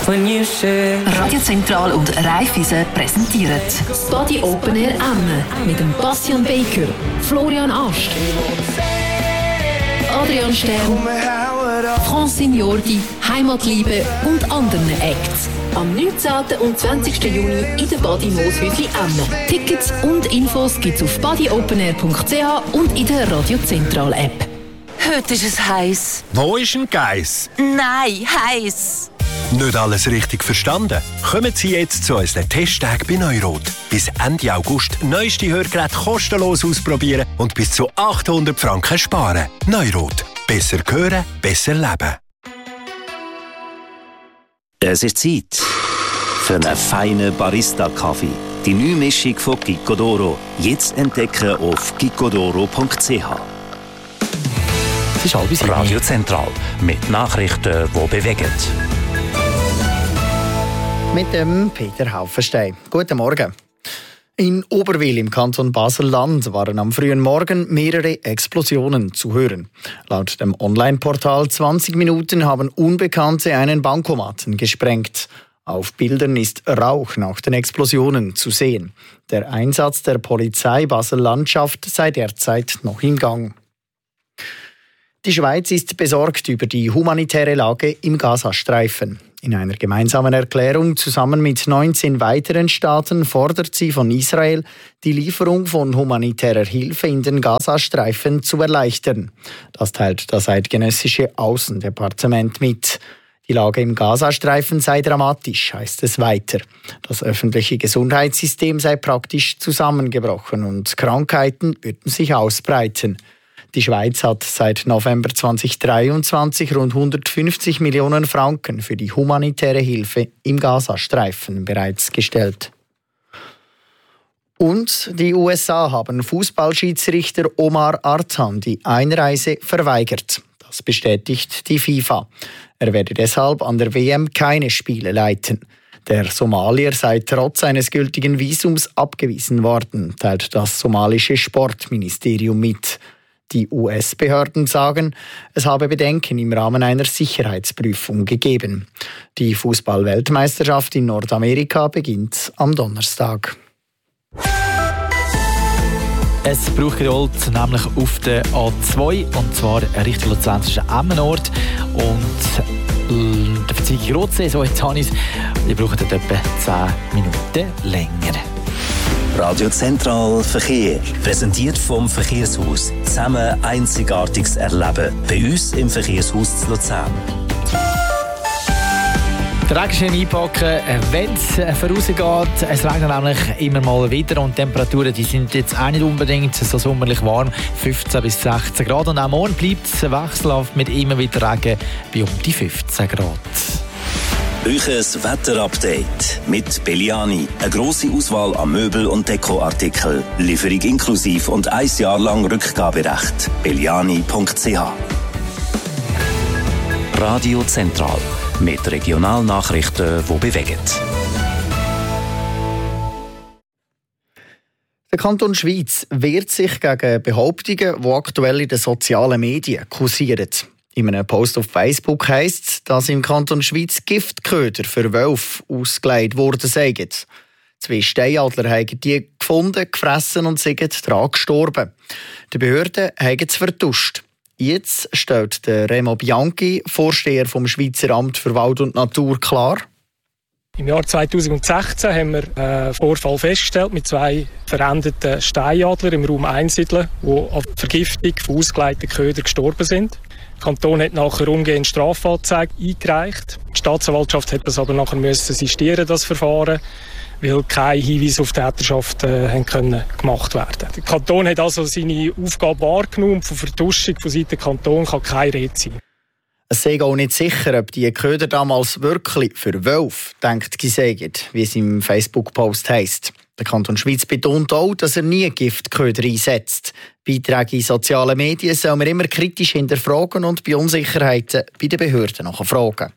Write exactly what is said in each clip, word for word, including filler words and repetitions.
when you should. Radio Zentral und Raiffeisen präsentieren das Body Open Air Emmen mit dem Bastian Baker, Florian Ast, Adrian Stern, Francine Jordi, Heimatliebe und anderen Acts. Am neunzehnten und zwanzigsten Juni in der Body Mooshäusli Emmen. Tickets und Infos gibt's auf bodyopenair punkt c h und in der Radio Zentral App. Heute ist es heiß. Wo ist ein Geiss? Nein, heiß. Nicht alles richtig verstanden? Kommen Sie jetzt zu unseren Testtagen bei Neurot. Bis Ende August neueste Hörgeräte kostenlos ausprobieren und bis zu achthundert Franken sparen. Neurot. Besser hören, besser leben. Es ist Zeit für einen feinen Barista-Kaffee. Die neue Mischung von Gicodoro. Jetzt entdecken auf gicodoro punkt c h. Es ist halb sieben. Radio Zentral mit Nachrichten, die bewegen. Mit dem Peter Haufenstein. Guten Morgen. In Oberwil im Kanton Basel-Land waren am frühen Morgen mehrere Explosionen zu hören. Laut dem Online-Portal zwanzig Minuten haben Unbekannte einen Bankomaten gesprengt. Auf Bildern ist Rauch nach den Explosionen zu sehen. Der Einsatz der Polizei Basel-Landschaft sei derzeit noch im Gang. Die Schweiz ist besorgt über die humanitäre Lage im Gazastreifen. In einer gemeinsamen Erklärung zusammen mit neunzehn weiteren Staaten fordert sie von Israel, die Lieferung von humanitärer Hilfe in den Gazastreifen zu erleichtern. Das teilt das eidgenössische Außendepartement mit. Die Lage im Gazastreifen sei dramatisch, heißt es weiter. Das öffentliche Gesundheitssystem sei praktisch zusammengebrochen und Krankheiten würden sich ausbreiten. Die Schweiz hat seit November zweitausenddreiundzwanzig rund hundertfünfzig Millionen Franken für die humanitäre Hilfe im Gazastreifen bereitgestellt. Und die U S A haben Fußballschiedsrichter Omar Artan die Einreise verweigert. Das bestätigt die FIFA. Er werde deshalb an der W M keine Spiele leiten. Der Somalier sei trotz eines gültigen Visums abgewiesen worden, teilt das somalische Sportministerium mit. Die U S-Behörden sagen, es habe Bedenken im Rahmen einer Sicherheitsprüfung gegeben. Die Fußball-Weltmeisterschaft in Nordamerika beginnt am Donnerstag. Es braucht Geduld, nämlich auf der A zwei, und zwar Richtung Luzern zwischen Emmenort und der Verzweigung Rotsee, so jetzt habe ich es. Die brauchen dort etwa zehn Minuten länger. Radio Zentral Verkehr. Präsentiert vom Verkehrshaus. Zusammen Einzigartiges erleben. Bei uns im Verkehrshaus zu Luzern. Der Regenschirm einpacken, wenn es vorausgeht. Es regnet nämlich immer mal wieder und die Temperaturen die sind jetzt auch nicht unbedingt so sommerlich warm. fünfzehn bis sechzehn Grad. Und auch morgen bleibt es wechselhaft mit immer wieder Regen bei um die fünfzehn Grad. Euches Wetterupdate mit Belliani. Eine grosse Auswahl an Möbel- und Dekoartikeln. Lieferung inklusiv und ein Jahr lang Rückgaberecht. belliani punkt c h. Radio Zentral. Mit Regionalnachrichten, die bewegen. Der Kanton Schwyz wehrt sich gegen Behauptungen, die aktuell in den sozialen Medien kursieren. In einem Post auf Facebook heisst es, dass im Kanton Schwyz Giftköder für Wölfe ausgelegt worden seien. Zwei Steinadler haben die gefunden, gefressen und sind daran gestorben. Die Behörden haben es vertuscht. Jetzt stellt der Remo Bianchi, Vorsteher vom Schweizer Amt für Wald und Natur, klar: Im Jahr zweitausendsechzehn haben wir einen Vorfall festgestellt mit zwei verendeten Steinadlern im Raum Einsiedeln, die an Vergiftung von ausgelegten Ködern gestorben sind. Der Kanton hat nachher umgehend Strafanzeige eingereicht. Die Staatsanwaltschaft hat das aber nachher müssen sistieren, das Verfahren, weil keine Hinweise auf Täterschaft äh, haben können gemacht werden. Der Kanton hat also seine Aufgabe wahrgenommen. Von Vertuschung von Seiten des Kantons kann keine Rede sein. Es sei auch nicht sicher, ob die Köder damals wirklich für Wölfe denkt gesagt, wie es im Facebook-Post heisst. Der Kanton Schwyz betont auch, dass er nie Giftköder einsetzt. Beiträge in sozialen Medien soll man immer kritisch hinterfragen und bei Unsicherheiten bei den Behörden nachfragen.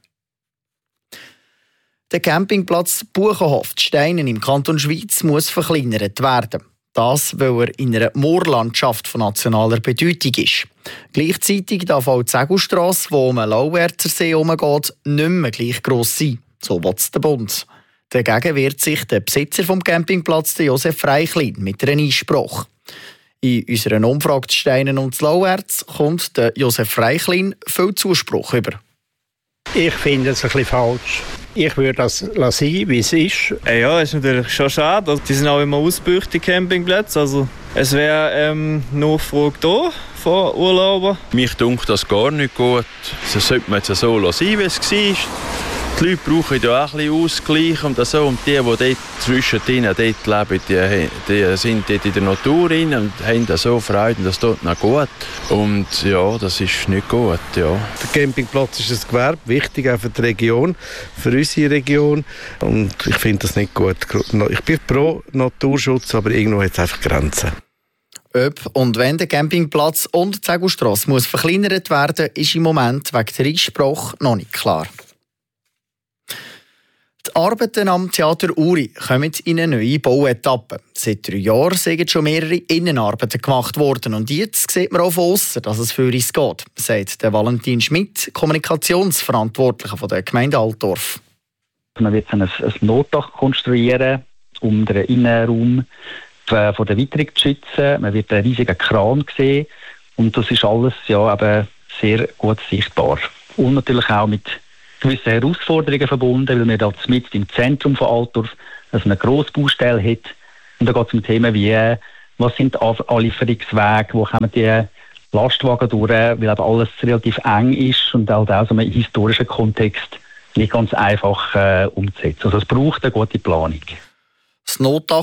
Der Campingplatz Buchenhof Steinen im Kanton Schwyz muss verkleinert werden. Das, weil er in einer Moorlandschaft von nationaler Bedeutung ist. Gleichzeitig darf auch die Segustrasse, die um den Lauwerzer See herumgeht, nicht mehr gleich gross sein. So will es der Bund. Dagegen wehrt sich der Besitzer vom Campingplatz, der Josef Freichlin, mit einem Einspruch. In unserer Umfrage zu Steinen und zu Lauerz kommt der Josef Freichlin viel Zuspruch über. Ich finde es ein bisschen falsch. Ich würde das lassen, wie es ist. Ja, es ist natürlich schon schade. Die sind auch immer ausgebucht, die Campingplätze. Also, es wäre ähm, Nachfrage da von Urlaubern. Mich dunkt das gar nicht gut. Das sollte man jetzt so lassen, wie es war. Die Leute brauchen ja auch ein bisschen Ausgleich und so. Und die, die dort zwischendrin dort leben, die, die sind dort in der Natur rein und haben da so Freude, und das tut noch gut. Und ja, das ist nicht gut, ja. Der Campingplatz ist ein Gewerbe, wichtig auch für die Region, für unsere Region. Und ich finde das nicht gut. Ich bin pro Naturschutz, aber irgendwo hat es einfach Grenzen. Ob und wenn der Campingplatz und die Zegelstrasse muss verkleinert werden, ist im Moment wegen der Einspruch noch nicht klar. Die Arbeiten am Theater Uri kommen in eine neue Bauetappe. Seit drei Jahren sind schon mehrere Innenarbeiten gemacht worden. Und jetzt sieht man auch von aussen, dass es für uns geht, sagt der Valentin Schmidt, Kommunikationsverantwortlicher von der Gemeinde Altdorf. Man wird ein, ein Notdach konstruieren, um den Innenraum von der Witterung zu schützen. Man wird einen riesigen Kran sehen. Und das ist alles ja, eben sehr gut sichtbar. Und natürlich auch mit gewisse Herausforderungen verbunden, weil wir da mitten im Zentrum von Altdorf also eine grosse Baustelle hat. Und da geht es um Themen wie, was sind die Anlieferungswege, wo kommen die Lastwagen durch, weil eben alles relativ eng ist und halt auch so einen historischen Kontext nicht ganz einfach äh, umzusetzen. Also es braucht eine gute Planung. Das Notdach